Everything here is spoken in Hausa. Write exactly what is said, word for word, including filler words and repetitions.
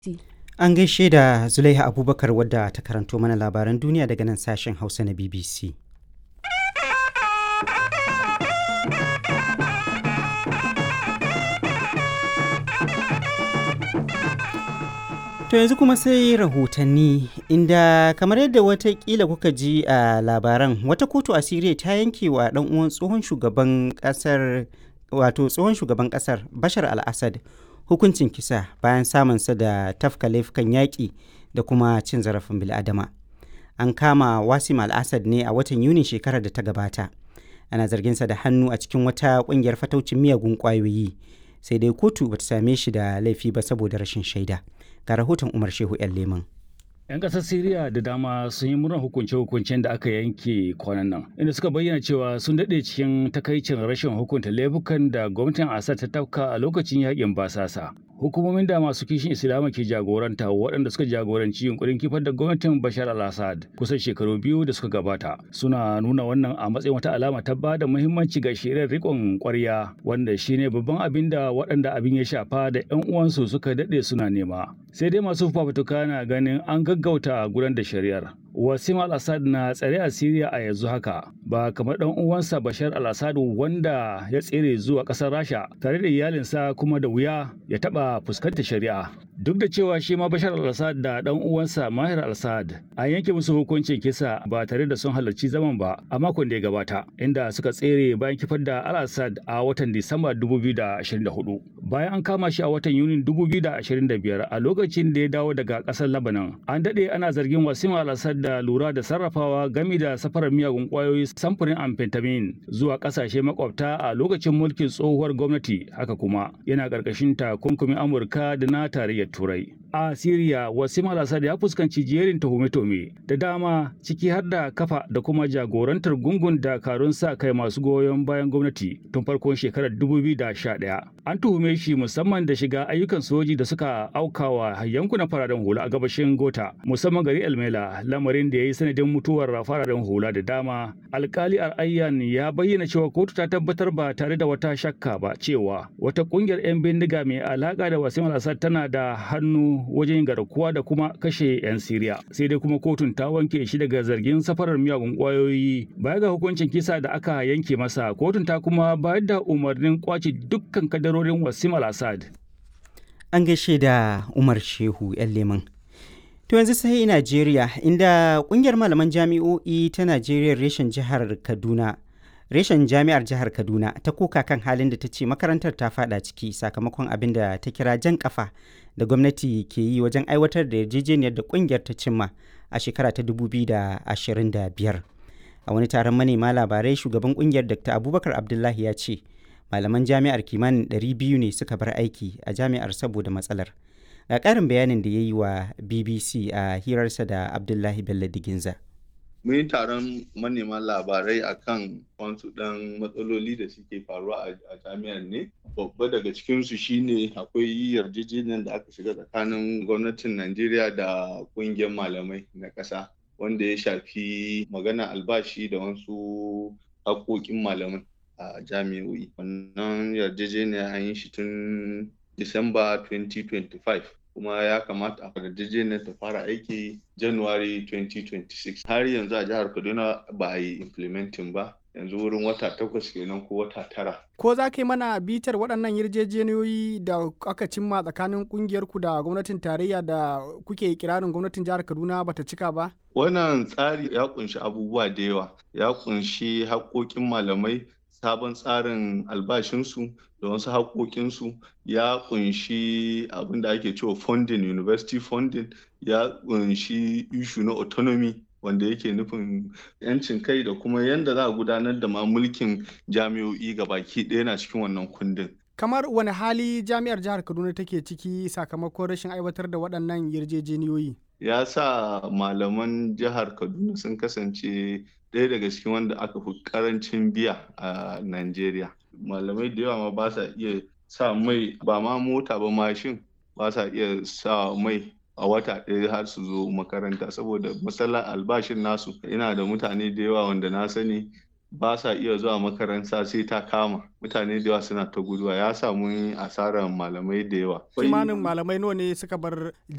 An gaishe da Zulaiha Abubakar wadda ta karanto mana labaran duniya daga nan sashen Hausa na B B C. To yanzu kuma sai rahotanni inda kamar yadda watakila kuka ji a labaran wata kotu a Siriya ta yanke wa ɗan uwan tsohon shugaban ƙasar wato tsohon shugaban ƙasar Bashar al-Assad hukuncin kisa bayan samunsa da tafka laifukan yaƙi da kuma cin zarafin bil'adama. An kama Wasim al-Assad ne a watan Yunin shekarar da ta gabata. Ana zarginsa da hannu a cikin wata ƙungiyar fataucin miyagun ƙwayoyi. Sai dai kotu bata same shi da laifi ba saboda rashin shaida. Ga rahoton Umar Shehu ‘yan Leman. 'Yan ƙasar Siriya da dama sun yi murnar hukunce-hukuncen da aka yanke kwanan nan, inda suka bayyana cewa sun daɗe cikin takaicin rashin hukunta laifukan da gwamnatin Assad ta tafka a lokacin yaƙin basasa. Hukumomin da masu kishin Islama ke jagoranta waɗanda suka jagoranci yunkurin kifar da gwamnatin Bashar al-Assad kusan shekaru biyu da suka gabata suna nuna wannan a matsayin wata alama ta ba da muhimmanci ga shirin riƙon ƙwarya wanda shine babban abin da waɗanda abin ya shafa da 'yan uwansu suka daɗe suna nema. Sai dai masu fafutuka na ganin an gaggauta gudanar da shari'ar. Wasim al-Assad na tsare a Siriya a yanzu haka ba kamar ɗan uwansa Bashar al-Assad wanda ya tsere zuwa ƙasar Rasha tare da iyalinsa kuma da wuya ya taɓa fuskantar shari'a. Duk da cewa shi ma Bashar al-Assad da ɗan uwansa Mahir al-Assad an yanke musu hukuncin kisa ba tare da sun halarci zaman ba a makon da ya gabata inda suka tsere bayan kifar da al-Assad a watan Disamba dubu biyu da ashirin da hudu. Bayan an kama shi a watan Yunin dubu biyu da ashirin da biyar a lokacin da ya dawo daga ƙasar Lebanon. An daɗe ana zargin Wasim al-Assad da lura da sarrafawa game da safarar miyagun kwayoyi samfurin amphetamine zuwa kasashe makwabta a lokacin mulkin tsohuwar gwamnati, haka kuma yana ƙarƙashin takunkumin Amurka da na tarayyar Turai. A Siriya, Wasim al-Assad ya fuskanci jerin tuhume-tuhume da dama ciki har da kafa da kuma jagorantar gungun dakarun sa kai masu goyon bayan gwamnati tun farkon shekarar dubu biyu da sha ɗaya. An tuhume shi musamman da shiga ayyukan soji da suka aukawa yankunan fararen hula a gabashin Gota, musamman gari Elmela, lamarin da ya yi sanadin mutuwar fararen hula da dama. Alkali Al-Ayyan ya bayyana cewa kotu ta tabbatar ba tare da wata shakka ba cewa wata kungiyar 'yan bindiga mai alaka da Wasim al-Assad tana da hannu wajen garkuwa da kuma kashe 'yan Siriya. Sai dai kuma kotun ta wanke shi daga zargin safarar miyagun kwayoyi. Baya ga hukuncin kisa da aka yanke masa, kotun ta kuma bayar da umarnin kwace dukkan kadarorin Wasim al-Assad. An gaishe da Umar Shehu ‘yan Leman. To yanzu sai Najeriya inda kungiyar malaman jami'o'i ta Najeriya reshen jihar Kaduna reshen jami'ar jihar Kaduna ta koka kan halin da ta ce makarantar ta fada ciki sakamakon abin da ta kira jan kafa da gwamnati ke yi wajen aiwatar da yarjejeniyar da kungiyar ta cimma a shekara ta dubu biyu da ashirin da biyar. A wani taron manema labarai shugaban kungiyar Doctor Abubakar Abdullahi ya ce malaman jami'ar kimanin ɗari biyu ne suka bar aiki a jami'ar saboda matsalar. Ga ƙarin bayanin da ya yi wa B B C a hirarsa da Abdullahi Bello Diginza. Mun yi taron manema labarai akan wasu ɗan matsaloli da suke faruwa a jami'ar ne. Babba daga cikinsu shine akwai yarjejeniyar da aka shiga tsakanin gwamnatin Najeriya da ƙungiyar malamai na ƙasa wanda ya shafi magana albashi da wasu haƙoƙin malamai a jami'o'i. Wannan yarjejeniyar an yi shi tun Disamba twenty twenty-five. kuma ya kamata a yarjejeniyar ta fara aiki January twenty twenty-six. Har yanzu a jihar Kaduna ba a yi implementing ba, yanzu wurin wata takwas kenan ko wata tara. Ko za ka yi mana bitar waɗannan yarjejeniyoyi da aka cimma tsakanin ƙungiyarku da gwamnatin tarayya da kuke kirarin gwamnatin jihar Kaduna bata cika ba? Wannan tsari ya kunshi abubuwa da yawa, ya kunshi haƙoƙin malamai, sabon tsarin albashinsu da wasu haƙoƙinsu, ya kunshi abin da ake cewa funding, university funding, ya kunshi issue na autonomy wanda yake nufin yancin kai da kuma yadda za a gudanar da ma mulkin jami'o'i gabaki ɗaya na cikin wannan kundin. Kamar wani hali jami'ar jihar Kaduna take ciki sakamakon rashin aiwatar da waɗannan yarjejeniyoyi? Ya sa malaman jihar Kaduna sun kasance ɗaya daga cikin wanda aka fi ƙarancin biya a Najeriya. Malamai da yawa ma ba sa iya sa mai, ba ma mota ba mashin, ba sa iya sa mai a wata ɗaya har su zo makaranta saboda matsalar albashin nasu. Ina da mutane da yawa wanda na sani ba sa iya zuwa makaranta sai ta kama. Mutane da yawa suna ta guduwa, ya samu asarar malamai da yawa. Kimanin malamai nawa ne suka bar